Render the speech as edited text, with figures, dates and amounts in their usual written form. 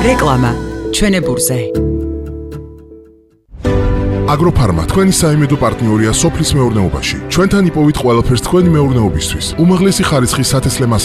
რეკლამა ჩვენებურზე. Agropharma თქვენი საიმედო პარტნიორია სოფლის მეურნეობაში. ჩვენთან იპოვით ყველაფერს თქვენი მეურნეობისთვის. უმაღლესი ხარისხის სათესლე